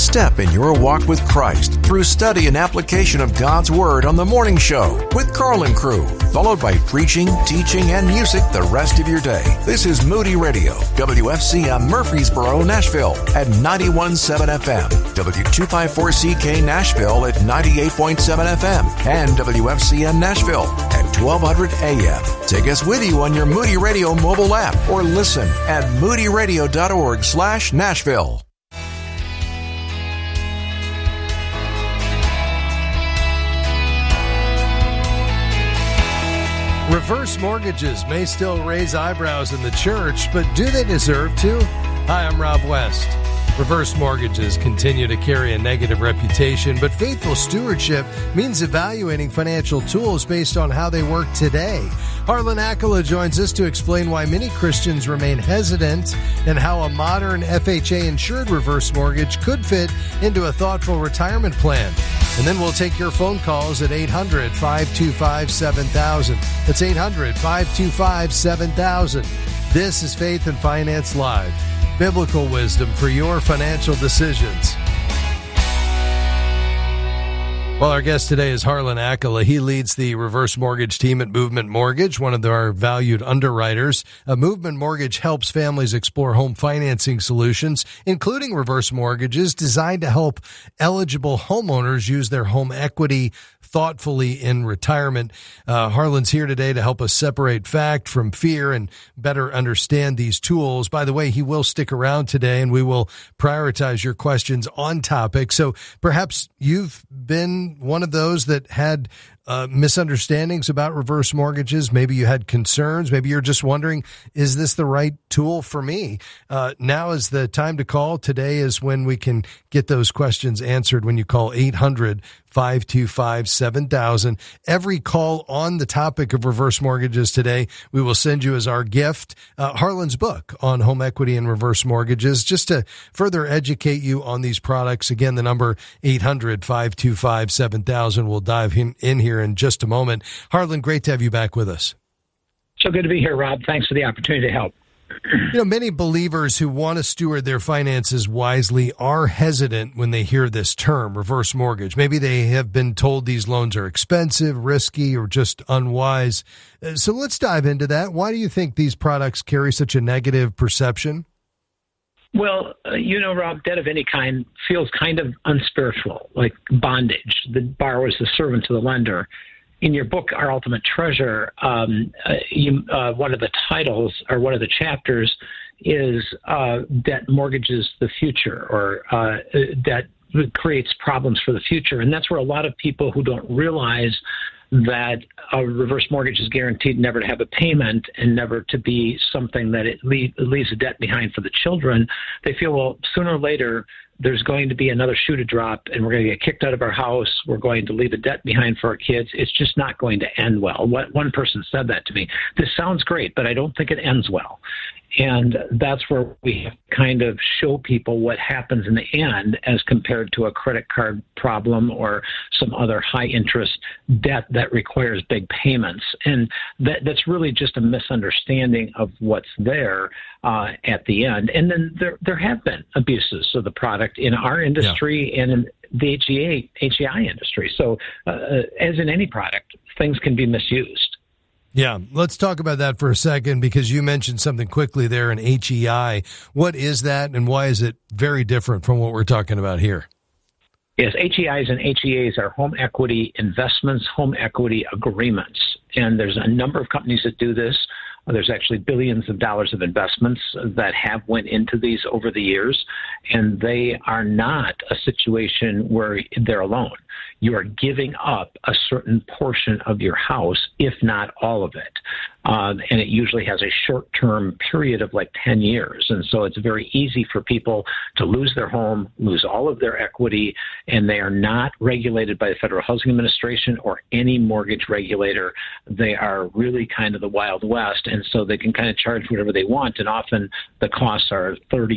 step in your walk with Christ through study and application of God's Word on The Morning Show with Carl and crew, followed by preaching, teaching, and music the rest of your day. This is Moody Radio, WFCM Murfreesboro, Nashville at 91.7 FM, W254CK Nashville at 98.7 FM, and WFCM Nashville at 1200 AM. Take us with you on your Moody Radio mobile app or listen at moodyradio.org/Nashville. Reverse mortgages may still raise eyebrows in the church, but do they deserve to? Hi, I'm Rob West. Reverse mortgages continue to carry a negative reputation, but faithful stewardship means evaluating financial tools based on how they work today. Harlan Accola joins us to explain why many Christians remain hesitant and how a modern FHA-insured reverse mortgage could fit into a thoughtful retirement plan. And then we'll take your phone calls at 800-525-7000. That's 800-525-7000. This is Faith and Finance Live. Biblical wisdom for your financial decisions. Well, our guest today is Harlan Accola. He leads the reverse mortgage team at Movement Mortgage, one of our valued underwriters. Movement Mortgage helps families explore home financing solutions, including reverse mortgages designed to help eligible homeowners use their home equity thoughtfully in retirement. Harlan's here today to help us separate fact from fear and better understand these tools. By the way, he will stick around today and we will prioritize your questions on topic. So perhaps you've been one of those that had misunderstandings about reverse mortgages. Maybe you had concerns. Maybe you're just wondering, is this the right tool for me? Now is the time to call. Today is when we can get those questions answered when you call 800-525-7000. Every call on the topic of reverse mortgages today, we will send you as our gift Harlan's book on home equity and reverse mortgages, just to further educate you on these products. Again, the number 800-525-7000. We'll dive in here in just a moment. Harlan, great to have you back with us. So good to be here, Rob. Thanks for the opportunity to help. Many believers who want to steward their finances wisely are hesitant when they hear this term, reverse mortgage. Maybe they have been told these loans are expensive, risky, or just unwise. So let's dive into that. Why do you think these products carry such a negative perception? Well, Rob, debt of any kind feels kind of unspiritual, like bondage. The borrower is the servant to the lender. In your book, Our Ultimate Treasure, one of the titles or one of the chapters is Debt Mortgages the Future, or Debt Creates Problems for the Future. And that's where a lot of people who don't realize that a reverse mortgage is guaranteed never to have a payment and never to be something that it leaves a debt behind for the children, they feel, well, sooner or later, there's going to be another shoe to drop and we're going to get kicked out of our house. We're going to leave a debt behind for our kids. It's just not going to end well. One person said that to me. This sounds great, but I don't think it ends well. And that's where we have to kind of show people what happens in the end as compared to a credit card problem or some other high interest debt that requires big payments. And that's really just a misunderstanding of what's there at the end. And then there have been abuses of the product in our industry and in the HEI industry. So as in any product, things can be misused. Yeah, let's talk about that for a second, because you mentioned something quickly there in HEI. What is that, and why is it very different from what we're talking about here? Yes, HEIs and HEAs are home equity investments, home equity agreements. And there's a number of companies that do this. There's actually billions of dollars of investments that have went into these over the years, and they are not a situation where they're alone. You are giving up a certain portion of your house, if not all of it. And it usually has a short-term period of like 10 years. And so it's very easy for people to lose their home, lose all of their equity, and they are not regulated by the Federal Housing Administration or any mortgage regulator. They are really kind of the Wild West, and so they can kind of charge whatever they want. And often the costs are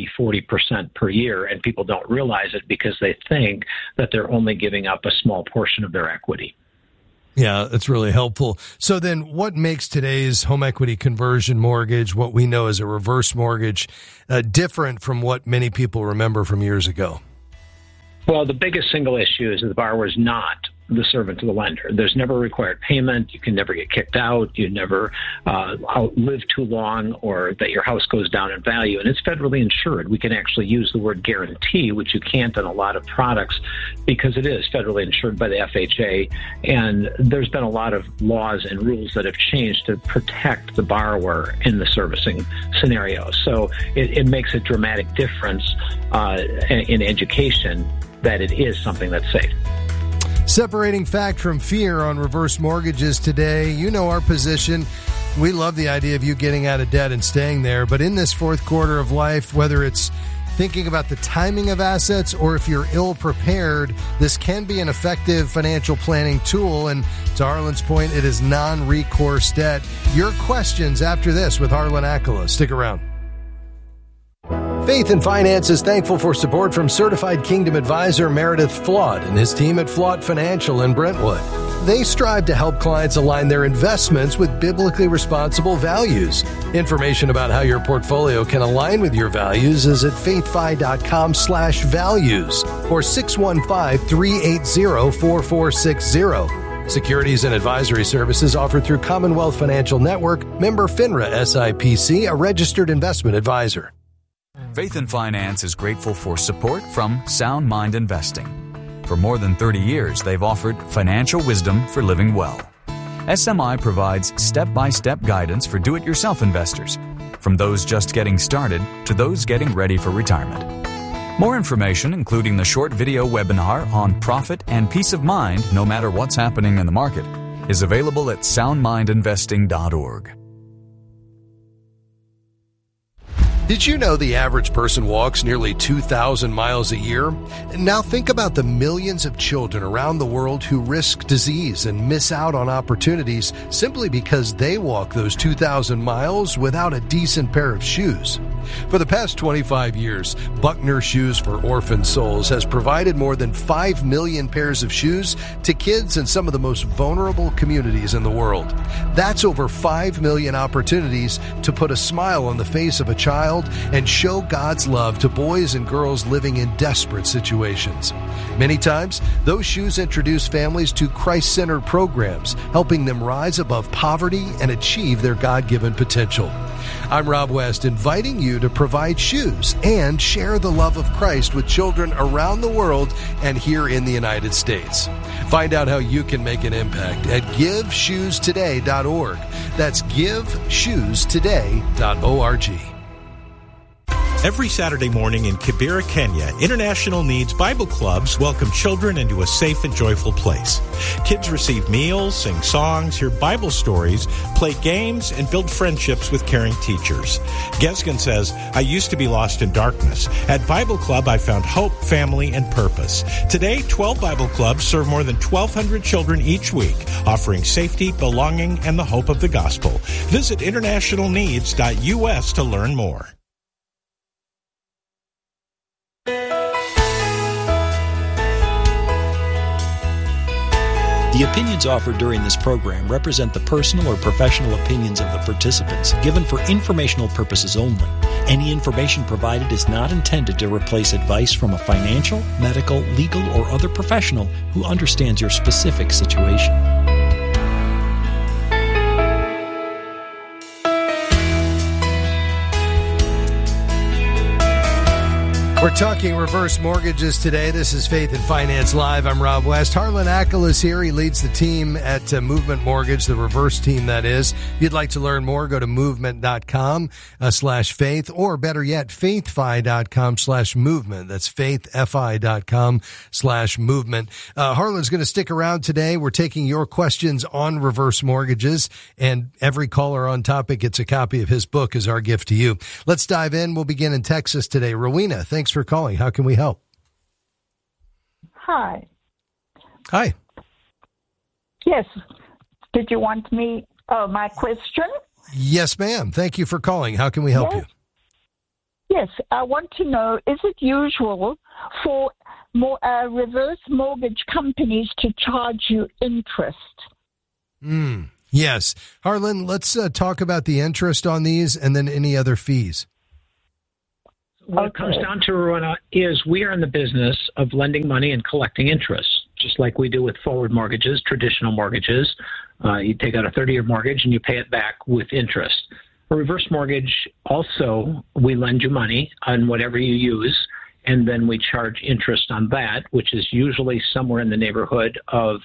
30-40% per year, and people don't realize it because they think that they're only giving up a small portion of their equity. Yeah, that's really helpful. So then what makes today's home equity conversion mortgage, what we know as a reverse mortgage, different from what many people remember from years ago? Well, the biggest single issue is that the borrower is not the servant to the lender. There's never required payment. You can never get kicked out. You never outlive too long, or that your house goes down in value. And it's federally insured. We can actually use the word guarantee, which you can't on a lot of products, because it is federally insured by the FHA. And there's been a lot of laws and rules that have changed to protect the borrower in the servicing scenario. So it makes a dramatic difference in education that it is something that's safe. Separating fact from fear on reverse mortgages today. You know our position. We love the idea of you getting out of debt and staying there. But in this fourth quarter of life, whether it's thinking about the timing of assets or if you're ill prepared, this can be an effective financial planning tool. And to Harlan's point, it is non-recourse debt. Your questions after this with Harlan Akala. Stick around. Faith and Finance is thankful for support from Certified Kingdom Advisor Meredith Flott and his team at Flott Financial in Brentwood. They strive to help clients align their investments with biblically responsible values. Information about how your portfolio can align with your values is at faithfi.com/values or 615-380-4460. Securities and advisory services offered through Commonwealth Financial Network, member FINRA SIPC, a registered investment advisor. Faith and Finance is grateful for support from Sound Mind Investing. For more than 30 years, they've offered financial wisdom for living well. SMI provides step-by-step guidance for do-it-yourself investors, from those just getting started to those getting ready for retirement. More information, including the short video webinar on profit and peace of mind no matter what's happening in the market, is available at soundmindinvesting.org. Did you know the average person walks nearly 2,000 miles a year? Now think about the millions of children around the world who risk disease and miss out on opportunities simply because they walk those 2,000 miles without a decent pair of shoes. For the past 25 years, Buckner Shoes for Orphan Souls has provided more than 5 million pairs of shoes to kids in some of the most vulnerable communities in the world. That's over 5 million opportunities to put a smile on the face of a child and show God's love to boys and girls living in desperate situations. Many times, those shoes introduce families to Christ-centered programs, helping them rise above poverty and achieve their God-given potential. I'm Rob West, inviting you to provide shoes and share the love of Christ with children around the world and here in the United States. Find out how you can make an impact at GiveShoesToday.org. That's GiveShoesToday.org. Every Saturday morning in Kibera, Kenya, International Needs Bible Clubs welcome children into a safe and joyful place. Kids receive meals, sing songs, hear Bible stories, play games, and build friendships with caring teachers. Gesgen says, I used to be lost in darkness. At Bible Club, I found hope, family, and purpose. Today, 12 Bible Clubs serve more than 1,200 children each week, offering safety, belonging, and the hope of the gospel. Visit internationalneeds.us to learn more. The opinions offered during this program represent the personal or professional opinions of the participants, given for informational purposes only. Any information provided is not intended to replace advice from a financial, medical, legal, or other professional who understands your specific situation. We're talking reverse mortgages today. This is Faith and Finance Live. I'm Rob West. Harlan Akala is here. He leads the team at Movement Mortgage, the reverse team, that is. If you'd like to learn more, go to movement.com/faith, or better yet, faithfi.com/movement. That's faithfi.com/movement. Harlan's going to stick around today. We're taking your questions on reverse mortgages, and every caller on topic gets a copy of his book as our gift to you. Let's dive in. We'll begin in Texas today. Rowena, thanks for calling. How can we help? Hi. Hi. Yes. Did you want me my question? Yes, ma'am. Thank you for calling. How can we help you? Yes. I want to know, is it usual for reverse mortgage companies to charge you interest? Yes. Harlan, let's talk about the interest on these and then any other fees. What it comes down to, Rowena, is we are in the business of lending money and collecting interest, just like we do with forward mortgages, traditional mortgages. You take out a 30-year mortgage and you pay it back with interest. A reverse mortgage, also, we lend you money on whatever you use, and then we charge interest on that, which is usually somewhere in the neighborhood of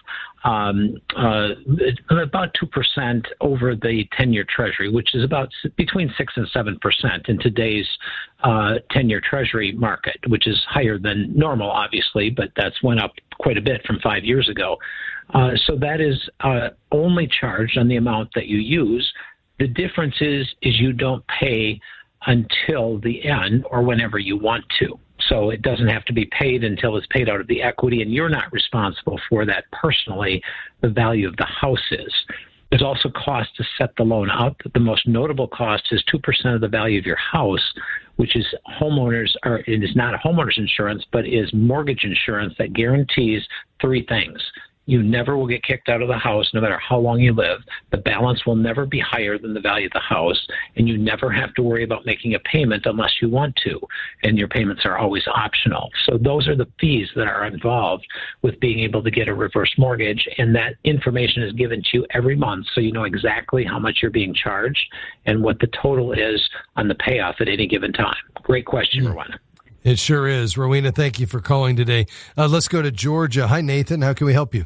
about 2% over the 10-year Treasury, which is about between 6 and 7% in today's 10-year Treasury market, which is higher than normal, obviously, but that's went up quite a bit from 5 years ago. So that is only charged on the amount that you use. The difference is you don't pay until the end or whenever you want to. So it doesn't have to be paid until it's paid out of the equity, and you're not responsible for that personally, the value of the house is. There's also cost to set the loan up. The most notable cost is 2% of the value of your house, which is it is not a homeowner's insurance, but is mortgage insurance that guarantees three things. You never will get kicked out of the house, no matter how long you live. The balance will never be higher than the value of the house, and you never have to worry about making a payment unless you want to, and your payments are always optional. So those are the fees that are involved with being able to get a reverse mortgage, and that information is given to you every month, so you know exactly how much you're being charged and what the total is on the payoff at any given time. Great question, Rowena. It sure is. Rowena, thank you for calling today. Let's go to Georgia. Hi, Nathan. How can we help you?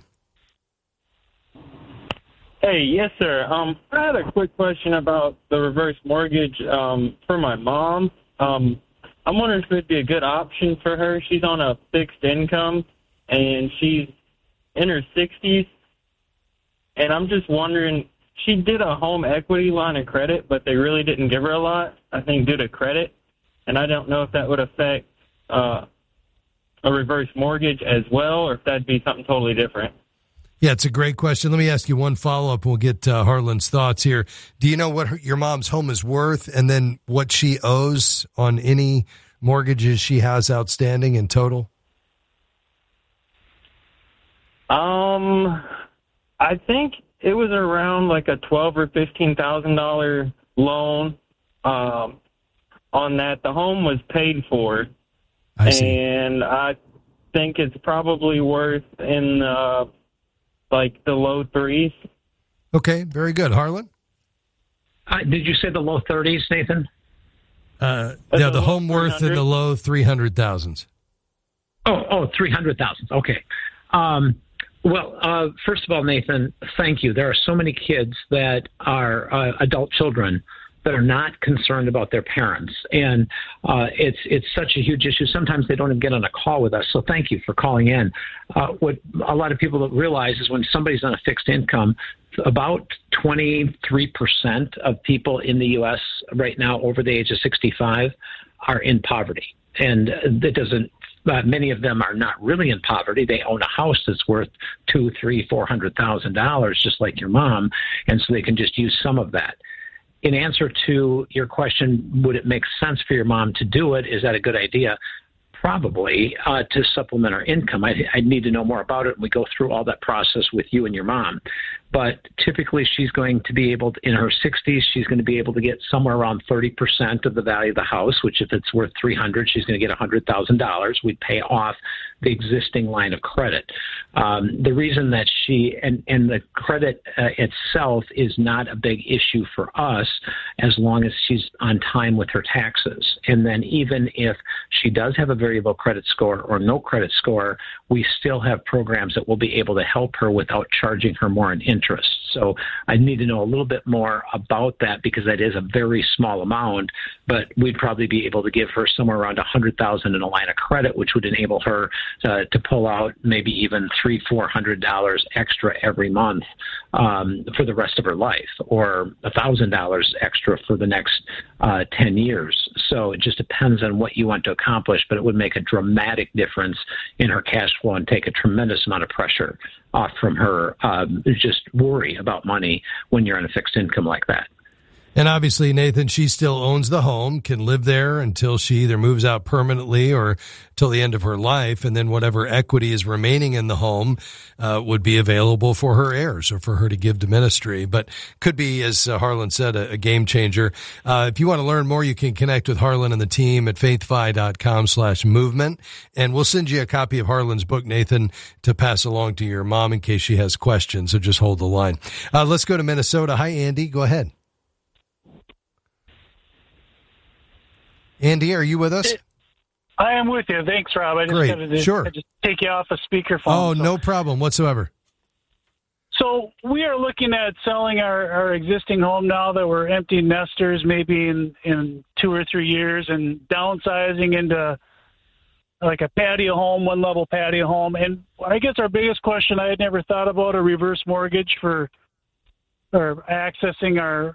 Hey, yes, sir. I had a quick question about the reverse mortgage for my mom. I'm wondering if it would be a good option for her. She's on a fixed income, and she's in her 60s. And I'm just wondering, she did a home equity line of credit, but they really didn't give her a lot, I think, due to credit. And I don't know if that would affect a reverse mortgage as well, or if that'd be something totally different. Yeah, it's a great question. Let me ask you one follow-up. We'll get Harlan's thoughts here. Do you know what your mom's home is worth, and then what she owes on any mortgages she has outstanding in total? I think it was around like a $12,000 or $15,000 loan on that. The home was paid for, I see. And I think it's probably worth in like the low 3s. Okay, very good. Harlan? Did you say the low 30s, Nathan? Yeah, the home worth in the low 300,000s. Oh, 300,000. Okay. Well, first of all, Nathan, thank you. There are so many kids that are adult children that are not concerned about their parents. And it's such a huge issue. Sometimes they don't even get on a call with us. So thank you for calling in. What a lot of people don't realize is when somebody's on a fixed income, about 23% of people in the U.S. right now over the age of 65 are in poverty. And that doesn't many of them are not really in poverty. They own a house that's worth $200,000, $300,000, $400,000, just like your mom, and so they can just use some of that. In answer to your question, would it make sense for your mom to do it? Is that a good idea? Probably, to supplement her income. I need to know more about it, and we go through all that process with you and your mom. But typically she's going to be able to, in her 60s, she's going to be able to get somewhere around 30% of the value of the house, which if it's worth $300,000, she's going to get $100,000. We'd pay off the existing line of credit. The reason that and the credit itself is not a big issue for us as long as she's on time with her taxes. And then even if she does have a very low credit score or no credit score, we still have programs that will be able to help her without charging her more in interest. So I need to know a little bit more about that because that is a very small amount, but we'd probably be able to give her somewhere around $100,000 in a line of credit, which would enable her to pull out maybe even $300-400 extra every month for the rest of her life, or $1,000 extra for the next 10 years. So it just depends on what you want to accomplish, but it would make a dramatic difference in her cash flow and take a tremendous amount of pressure off from her just worry about money when you're on a fixed income like that. And obviously, Nathan, she still owns the home, can live there until she either moves out permanently or till the end of her life. And then whatever equity is remaining in the home would be available for her heirs or for her to give to ministry. But could be, as Harlan said, a game changer. If you want to learn more, you can connect with Harlan and the team at faithfi.com/movement. And we'll send you a copy of Harlan's book, Nathan, to pass along to your mom in case she has questions. So just hold the line. Let's go to Minnesota. Hi, Andy. Go ahead. Andy, are you with us? I am with you. Thanks, Rob. I just Great. had to Sure. just take you off a speakerphone. Oh, no problem whatsoever. So we are looking at selling our existing home now that we're empty nesters, maybe in 2 or 3 years, and downsizing into like a patio home, one-level patio home. And I guess our biggest question, I had never thought about a reverse mortgage for or accessing our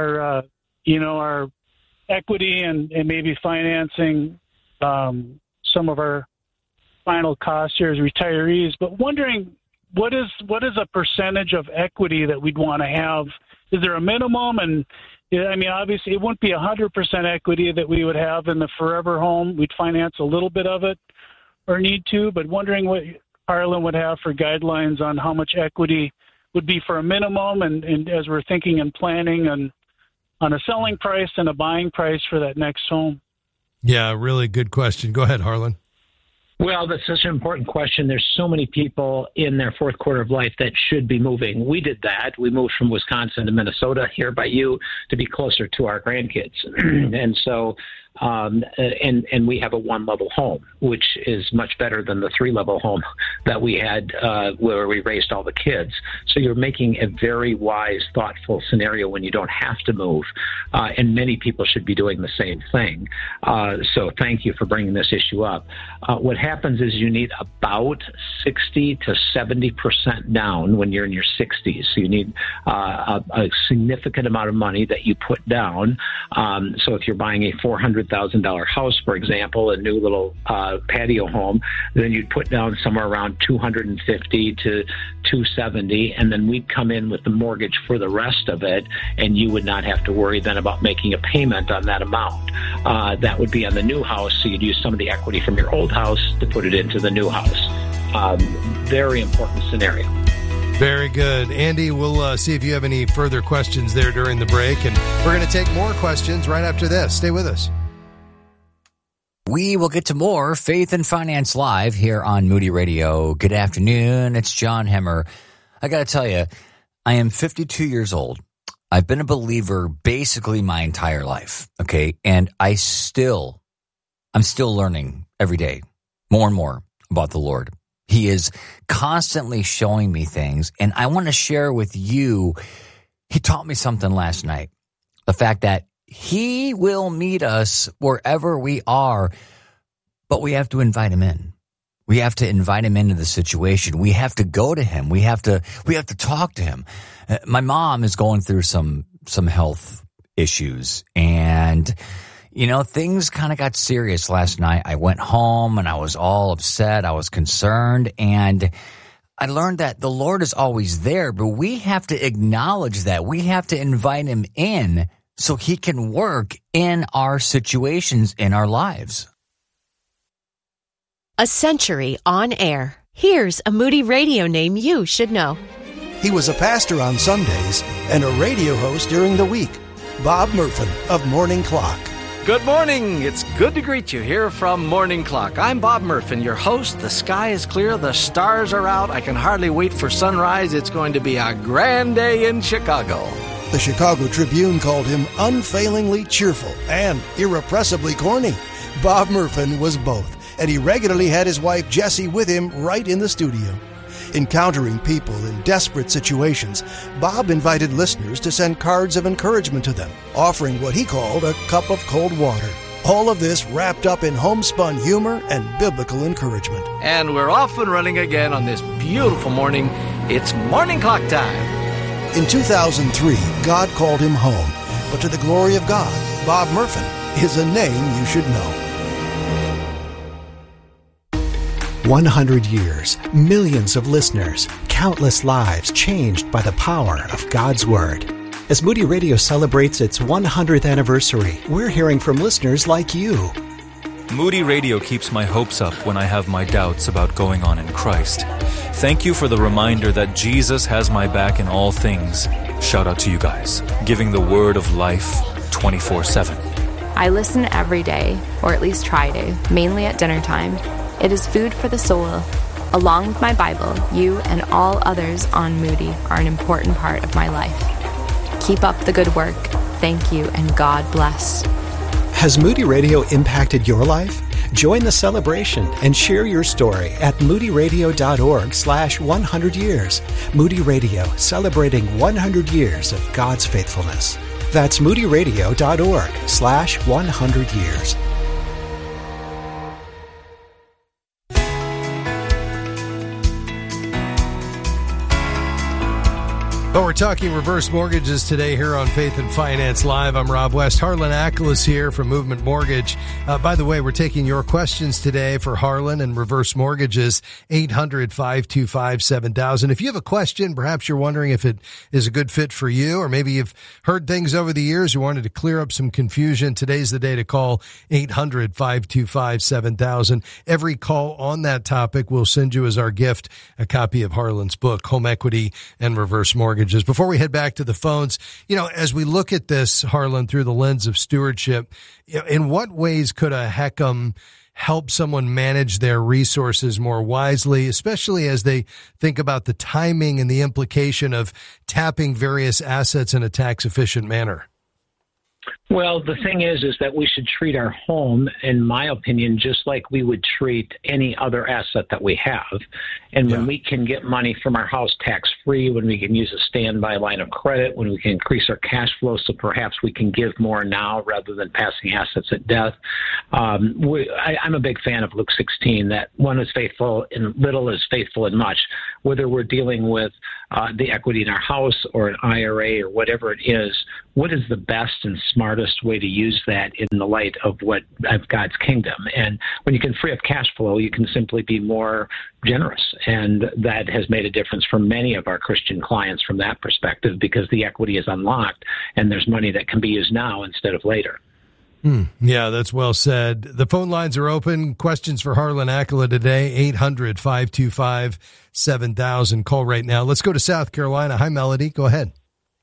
equity and maybe financing some of our final costs here as retirees, but wondering what is a percentage of equity that we'd want to have? Is there a minimum? And I mean, obviously, it wouldn't be 100% equity that we would have in the forever home. We'd finance a little bit of it or need to, but wondering what Harlan would have for guidelines on how much equity would be for a minimum, and as we're thinking and planning on a selling price and a buying price for that next home. Yeah, really good question. Go ahead, Harlan. Well, that's such an important question. There's so many people in their fourth quarter of life that should be moving. We did that. We moved from Wisconsin to Minnesota here by you to be closer to our grandkids. And so, and we have a one-level home, which is much better than the three-level home that we had where we raised all the kids. So you're making a very wise, thoughtful scenario when you don't have to move. And many people should be doing the same thing. So thank you for bringing this issue up. What happens is you need about 60 to 70% down when you're in your 60s. So you need a significant amount of money that you put down. So if you're buying a $400,000 house, for example, a new little patio home, then you'd put down somewhere around $250 to $270, and then we'd come in with the mortgage for the rest of it, and you would not have to worry then about making a payment on that amount. That would be on the new house, so you'd use some of the equity from your old house to put it into the new house. Very important scenario. Very good. Andy, we'll see if you have any further questions there during the break, and we're going to take more questions right after this. Stay with us. We will get to more Faith and Finance Live here on Moody Radio. Good afternoon. It's John Hemmer. I got to tell you, I am 52 years old. I've been a believer basically my entire life, okay? And I'm still learning every day more and more about the Lord. He is constantly showing me things, and I want to share with you, he taught me something last night. The fact that he will meet us wherever we are, but we have to invite him in. We have to invite him into the situation. We have to go to him. We have to talk to him. My mom is going through some health issues, and things kind of got serious last night. I went home and I was all upset. I was concerned, and I learned that the Lord is always there, but we have to acknowledge that. We have to invite him in so he can work in our situations, in our lives. A century on air. Here's a Moody Radio name you should know. He was a pastor on Sundays and a radio host during the week. Bob Murphin of Morning Clock. Good morning. It's good to greet you here from Morning Clock. I'm Bob Murphin, your host. The sky is clear. The stars are out. I can hardly wait for sunrise. It's going to be a grand day in Chicago. The Chicago Tribune called him unfailingly cheerful and irrepressibly corny. Bob Murphin was both, and he regularly had his wife Jessie with him right in the studio. Encountering people in desperate situations, Bob invited listeners to send cards of encouragement to them, offering what he called a cup of cold water. All of this wrapped up in homespun humor and biblical encouragement. And we're off and running again on this beautiful morning. It's Morning Clock time. In 2003, God called him home, but to the glory of God, Bob Murphin is a name you should know. 100 years, millions of listeners, countless lives changed by the power of God's Word. As Moody Radio celebrates its 100th anniversary, we're hearing from listeners like you. Moody Radio keeps my hopes up when I have my doubts about going on in Christ. Thank you for the reminder that Jesus has my back in all things. Shout out to you guys, giving the word of life 24/7. I listen every day, or at least try to, mainly at dinner time. It is food for the soul. Along with my Bible, you and all others on Moody are an important part of my life. Keep up the good work. Thank you, and God bless. Has Moody Radio impacted your life? Join the celebration and share your story at moodyradio.org/100 years. Moody Radio, celebrating 100 years of God's faithfulness. That's moodyradio.org/100 years. Well, we're talking reverse mortgages today here on Faith and Finance Live. I'm Rob West. Harlan Ackel is here from Movement Mortgage. By the way, we're taking your questions today for Harlan and reverse mortgages, 800-525-7000. If you have a question, perhaps you're wondering if it is a good fit for you, or maybe you've heard things over the years, you wanted to clear up some confusion, today's the day to call 800-525-7000. Every call on that topic will send you as our gift a copy of Harlan's book, Home Equity and Reverse Mortgages. Before we head back to the phones, as we look at this, Harlan, through the lens of stewardship, in what ways could a HECM help someone manage their resources more wisely, especially as they think about the timing and the implication of tapping various assets in a tax-efficient manner? Well, the thing is that we should treat our home, in my opinion, just like we would treat any other asset that we have. And when we can get money from our house tax-free, when we can use a standby line of credit, when we can increase our cash flow so perhaps we can give more now rather than passing assets at death. I'm a big fan of Luke 16, that one is faithful in little is faithful in much. Whether we're dealing with the equity in our house or an IRA or whatever it is, what is the best and smartest way to use that in the light of God's kingdom? And when you can free up cash flow, you can simply be more generous. And that has made a difference for many of our Christian clients from that perspective, because the equity is unlocked and there's money that can be used now instead of later. Yeah, that's well said. The phone lines are open. Questions for Harlan Ackel today, 800-525-7000. Call right now. Let's go to South Carolina. Hi, Melody. Go ahead.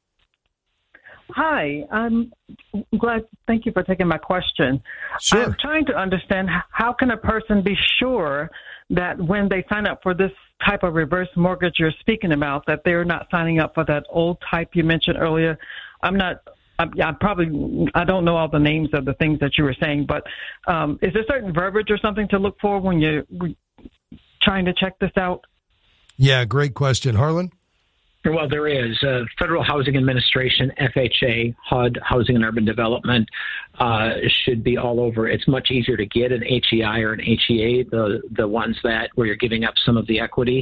Hi, I'm glad. Thank you for taking my question. Sure. I'm trying to understand, how can a person be sure that when they sign up for this type of reverse mortgage you're speaking about, that they're not signing up for that old type you mentioned earlier? I don't know all the names of the things that you were saying, but is there certain verbiage or something to look for when you're trying to check this out? Yeah, great question. Harlan? Well, there is. Federal Housing Administration, FHA, HUD, Housing and Urban Development, should be all over. It's much easier to get an HEI or an HEA, the ones where you're giving up some of the equity.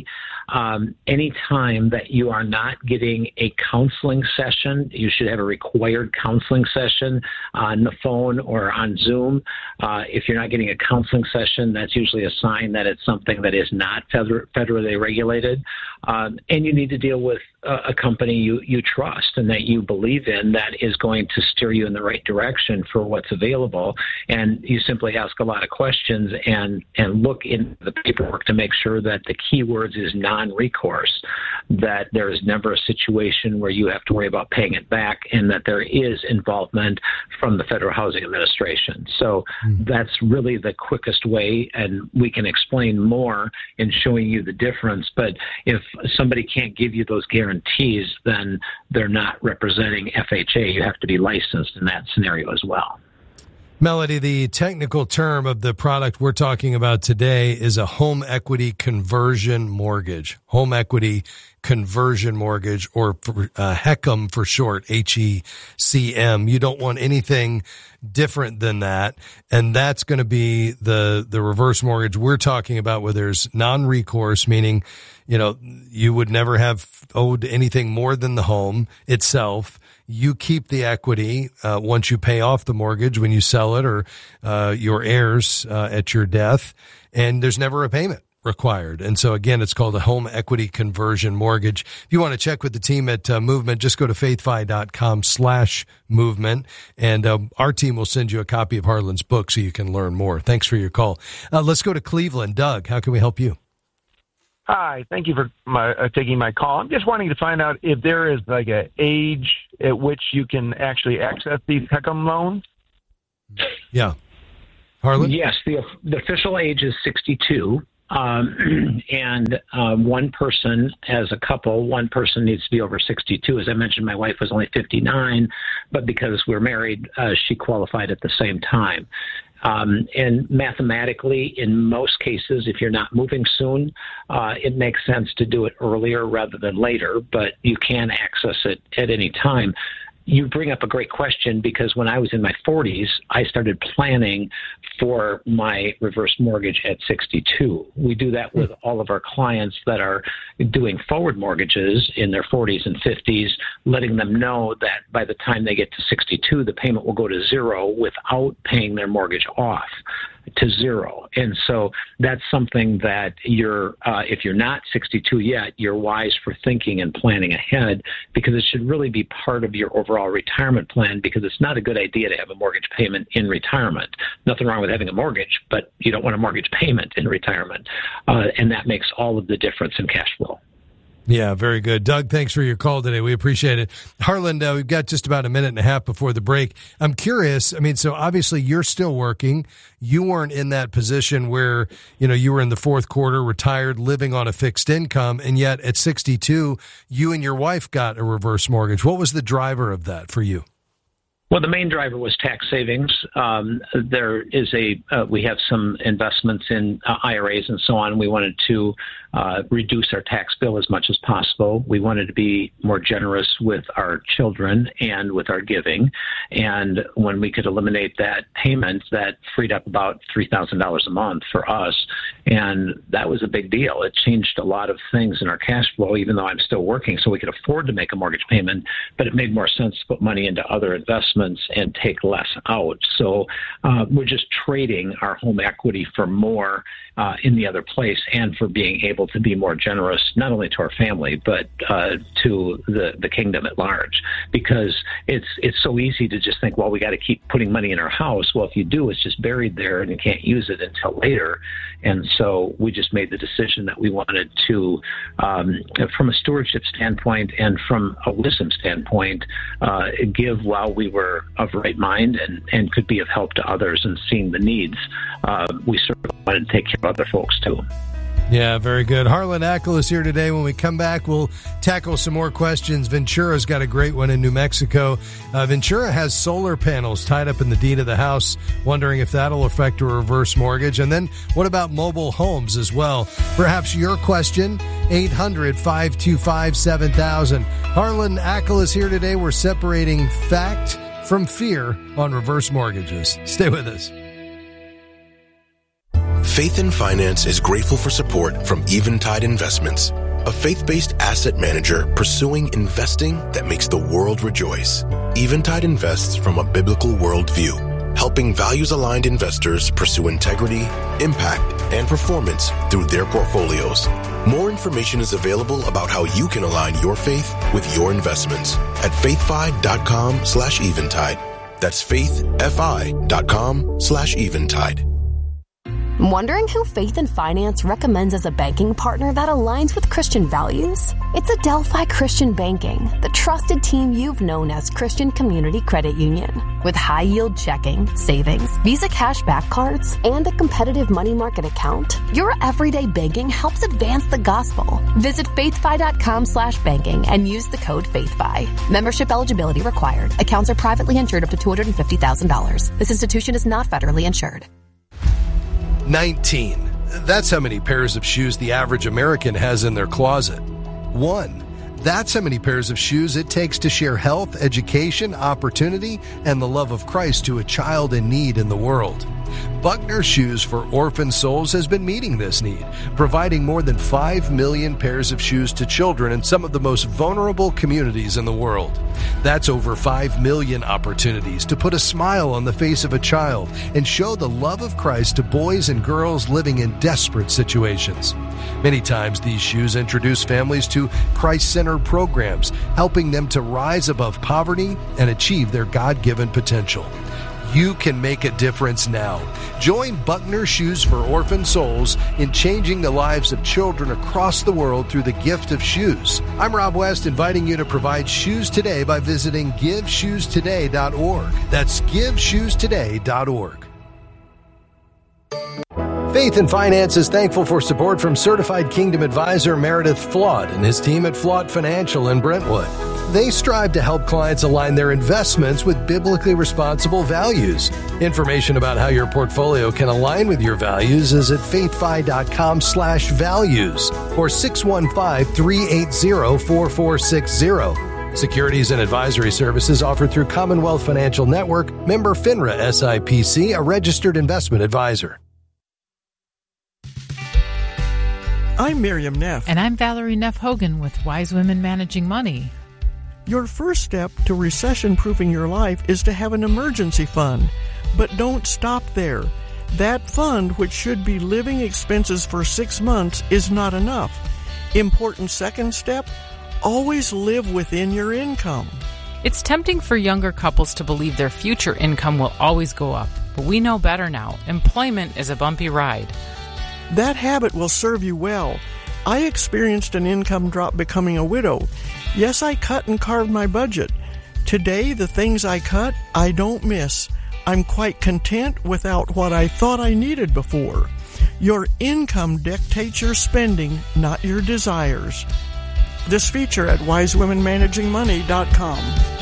Any time that you are not getting a counseling session, you should have a required counseling session on the phone or on Zoom. If you're not getting a counseling session, that's usually a sign that it's something that is not federally regulated. And you need to deal with a company you trust and that you believe in, that is going to steer you in the right direction for what's available. And you simply ask a lot of questions and look in the paperwork to make sure that the keywords is non-recourse, that there is never a situation where you have to worry about paying it back, and that there is involvement from the Federal Housing Administration. So that's really the quickest way, and we can explain more in showing you the difference. But if somebody can't give you those guarantees, then they're not representing FHA. You have to be licensed in that scenario as well. Melody, the technical term of the product we're talking about today is a home equity conversion mortgage. Home equity conversion mortgage, or HECM for short, HECM. You don't want anything different than that. And that's going to be the reverse mortgage we're talking about, where there's non-recourse, meaning, you would never have owed anything more than the home itself. You keep the equity once you pay off the mortgage, when you sell it, or your heirs at your death, and there's never a payment required. And so again, it's called a home equity conversion mortgage. If you want to check with the team at Movement, just go to faithfi.com/movement, and our team will send you a copy of Harlan's book so you can learn more. Thanks for your call. Let's go to Cleveland. Doug, how can we help you? Hi, thank you for taking my call. I'm just wanting to find out if there is like an age at which you can actually access these HECM loans. Yeah. Harlan? Yes, the official age is 62. And one person, as a couple, one person needs to be over 62. As I mentioned, my wife was only 59, but because we're married, she qualified at the same time. And mathematically, in most cases, if you're not moving soon, it makes sense to do it earlier rather than later, but you can access it at any time. You bring up a great question, because when I was in my 40s, I started planning for my reverse mortgage at 62. We do that with all of our clients that are doing forward mortgages in their 40s and 50s, letting them know that by the time they get to 62, the payment will go to zero without paying their mortgage off to zero. And so that's something that if you're not 62 yet, you're wise for thinking and planning ahead, because it should really be part of your overall retirement plan, because it's not a good idea to have a mortgage payment in retirement. Nothing wrong with having a mortgage, but you don't want a mortgage payment in retirement. And that makes all of the difference in cash flow. Yeah, very good. Doug, thanks for your call today. We appreciate it. Harlan, we've got just about a minute and a half before the break. I'm curious. I mean, so obviously you're still working. You weren't in that position where, you were in the fourth quarter, retired, living on a fixed income. And yet at 62, you and your wife got a reverse mortgage. What was the driver of that for you? Well, the main driver was tax savings. We have some investments in IRAs and so on. We wanted to reduce our tax bill as much as possible. We wanted to be more generous with our children and with our giving. And when we could eliminate that payment, that freed up about $3,000 a month for us. And that was a big deal. It changed a lot of things in our cash flow, even though I'm still working, so we could afford to make a mortgage payment, but it made more sense to put money into other investments and take less out. So we're just trading our home equity for more in the other place, and for being able to be more generous, not only to our family, but to the kingdom at large. Because it's so easy to just think, well, we got to keep putting money in our house. Well, if you do, it's just buried there and you can't use it until later. And so we just made the decision that we wanted to, from a stewardship standpoint and from a wisdom standpoint, give while we were of right mind and could be of help to others and seeing the needs. We certainly wanted to take care of other folks too. Yeah, very good. Harlan Ackel is here today. When we come back, we'll tackle some more questions. Ventura's got a great one in New Mexico. Ventura has solar panels tied up in the deed of the house, wondering if that'll affect a reverse mortgage. And then what about mobile homes as well? Perhaps your question, 800-525-7000. Harlan Ackel is here today. We're separating fact from fear on reverse mortgages. Stay with us. Faith in Finance is grateful for support from Eventide Investments, a faith-based asset manager pursuing investing that makes the world rejoice. Eventide invests from a biblical worldview, helping values-aligned investors pursue integrity, impact, and performance through their portfolios. More information is available about how you can align your faith with your investments at faithfi.com/eventide. That's faithfi.com/eventide. Wondering who Faith and Finance recommends as a banking partner that aligns with Christian values? It's Adelphi Christian Banking, the trusted team you've known as Christian Community Credit Union. With high-yield checking, savings, Visa cashback cards, and a competitive money market account, your everyday banking helps advance the gospel. Visit faithfi.com/banking and use the code FAITHFI. Membership eligibility required. Accounts are privately insured up to $250,000. This institution is not federally insured. 19. That's how many pairs of shoes the average American has in their closet. 1. That's how many pairs of shoes it takes to share health, education, opportunity, and the love of Christ to a child in need in the world. Buckner Shoes for Orphan Souls has been meeting this need, providing more than 5 million pairs of shoes to children in some of the most vulnerable communities in the world. That's over 5 million opportunities to put a smile on the face of a child and show the love of Christ to boys and girls living in desperate situations. Many times these shoes introduce families to Christ-centered programs, helping them to rise above poverty and achieve their God-given potential. You can make a difference now. Join Buckner Shoes for Orphan Souls in changing the lives of children across the world through the gift of shoes. I'm Rob West, inviting you to provide shoes today by visiting GiveShoesToday.org. That's GiveShoesToday.org. Faith and Finance is thankful for support from Certified Kingdom Advisor Meredith Flaught and his team at Flaught Financial in Brentwood. They strive to help clients align their investments with biblically responsible values. Information about how your portfolio can align with your values is at faithfi.com/values or 615-380-4460. Securities and advisory services offered through Commonwealth Financial Network, member FINRA SIPC, a registered investment advisor. I'm Miriam Neff. And I'm Valerie Neff Hogan with Wise Women Managing Money. Your first step to recession-proofing your life is to have an emergency fund. But don't stop there. That fund, which should be living expenses for 6 months, is not enough. Important second step, always live within your income. It's tempting for younger couples to believe their future income will always go up. But we know better now. Employment is a bumpy ride. That habit will serve you well. I experienced an income drop becoming a widow. Yes, I cut and carved my budget. Today, the things I cut, I don't miss. I'm quite content without what I thought I needed before. Your income dictates your spending, not your desires. This feature at wisewomenmanagingmoney.com.